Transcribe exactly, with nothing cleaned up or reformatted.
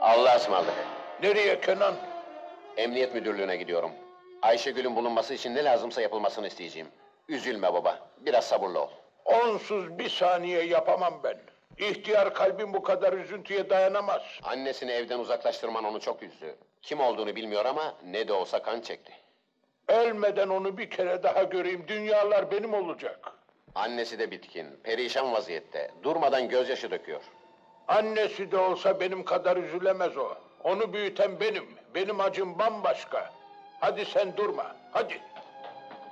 Allah'a ısmarladık. Nereye Kenan? Emniyet müdürlüğüne gidiyorum. Ayşegül'ün bulunması için ne lazımsa yapılmasını isteyeceğim. Üzülme baba, biraz sabırlı ol. Onsuz bir saniye yapamam ben. İhtiyar kalbim bu kadar üzüntüye dayanamaz. Annesini evden uzaklaştırman onu çok üzdü. Kim olduğunu bilmiyor ama ne de olsa kan çekti. Ölmeden onu bir kere daha göreyim, dünyalar benim olacak. Annesi de bitkin, perişan vaziyette. Durmadan gözyaşı döküyor. Annesi de olsa benim kadar üzülemez o. Onu büyüten benim, benim acım bambaşka. Hadi sen durma, hadi.